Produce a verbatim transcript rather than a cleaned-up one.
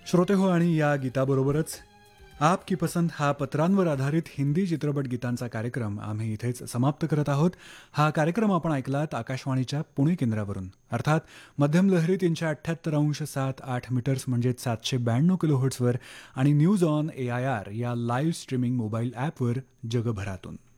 श्रोते हो, आणि या गीताबरोबरच आप की पसंत हा पत्रांवर आधारित हिंदी चित्रपट गीतांचा कार्यक्रम आम्ही इथेच समाप्त करत आहोत. हा कार्यक्रम आपण ऐकलात आकाशवाणीच्या पुणे केंद्रावरून, अर्थात मध्यम लहरी तीनशे अठ्ठ्याहत्तर अंश सात आठ मीटर्स म्हणजेच सातशे ब्याण्णव किलोहर्ट्झवर आणि news on A I R या लाईव्ह स्ट्रीमिंग मोबाईल ॲपवर जगभरातून.